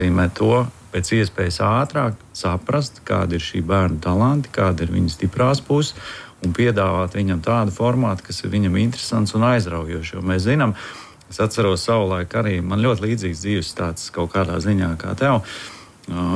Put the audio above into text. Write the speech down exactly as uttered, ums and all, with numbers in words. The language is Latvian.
nozīmē to pēc iespējas ātrāk saprast, kāda ir šī bērna talanti, kāda ir viņa stiprās puses, un piedāvāt viņam tādu formātu, kas ir viņam interesants un aizraujošs. Jo mēs zinām, es atceros savulaik arī, man ļoti līdzīgs dzīves stāsts kaut kādā ziņā kā tev.